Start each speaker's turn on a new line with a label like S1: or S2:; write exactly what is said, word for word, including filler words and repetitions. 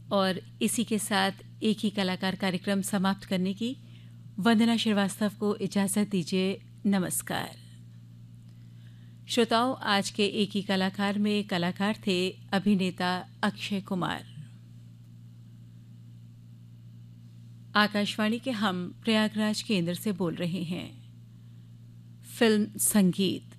S1: और इसी के साथ एक ही कलाकार कार्यक्रम समाप्त करने की वंदना श्रीवास्तव को इजाज़त दीजिए। नमस्कार। श्रोताओं, आज के एक ही कलाकार में कलाकार थे अभिनेता अक्षय कुमार। आकाशवाणी के हम प्रयागराज केंद्र से बोल रहे हैं। फिल्म संगीत